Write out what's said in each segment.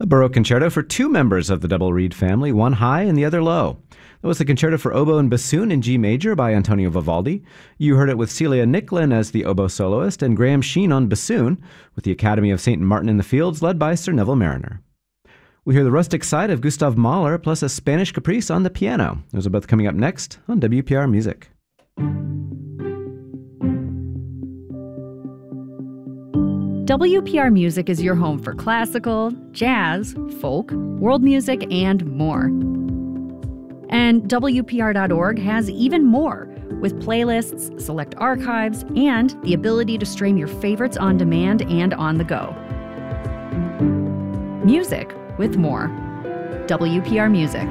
A Baroque concerto for two members of the double reed family, one high and the other low. That was the concerto for oboe and bassoon in G major by Antonio Vivaldi. You heard it with Celia Nicklin as the oboe soloist and Graham Sheen on bassoon, with the Academy of St. Martin in the Fields led by Sir Neville Mariner. We hear the rustic side of Gustav Mahler plus a Spanish caprice on the piano. Those are both coming up next on WPR Music. WPR Music is your home for classical, jazz, folk, world music, and more. And WPR.org has even more, with playlists, select archives, and the ability to stream your favorites on demand and on the go. Music with more. WPR Music.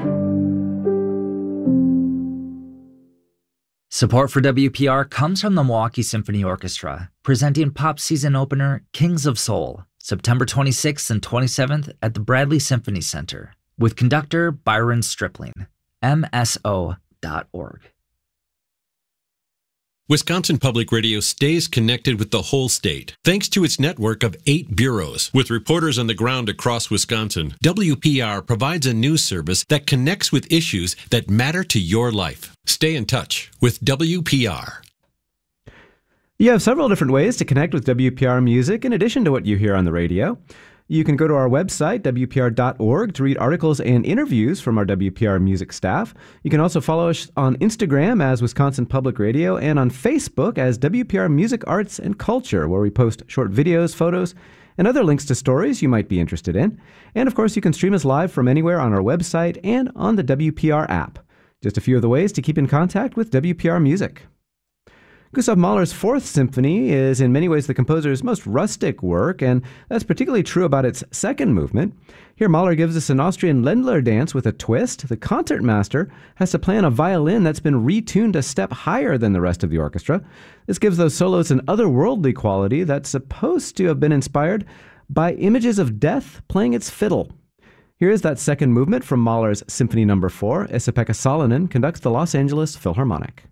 Support for WPR comes from the Milwaukee Symphony Orchestra, presenting pop season opener Kings of Soul, September 26th and 27th at the Bradley Symphony Center, with conductor Byron Stripling. MSO.org. Wisconsin Public Radio stays connected with the whole state, thanks to its network of 8 bureaus. With reporters on the ground across Wisconsin, WPR provides a news service that connects with issues that matter to your life. Stay in touch with WPR. You have several different ways to connect with WPR Music in addition to what you hear on the radio. You can go to our website, WPR.org, to read articles and interviews from our WPR Music staff. You can also follow us on Instagram as Wisconsin Public Radio and on Facebook as WPR Music, Arts, and Culture, where we post short videos, photos, and other links to stories you might be interested in. And of course, you can stream us live from anywhere on our website and on the WPR app. Just a few of the ways to keep in contact with WPR Music. Gustav Mahler's Fourth Symphony is in many ways the composer's most rustic work, and that's particularly true about its second movement. Here Mahler gives us an Austrian Ländler dance with a twist. The concertmaster has to play on a violin that's been retuned a step higher than the rest of the orchestra. This gives those solos an otherworldly quality that's supposed to have been inspired by images of death playing its fiddle. Here is that second movement from Mahler's Symphony No. 4. Esa-Pekka Salonen conducts the Los Angeles Philharmonic.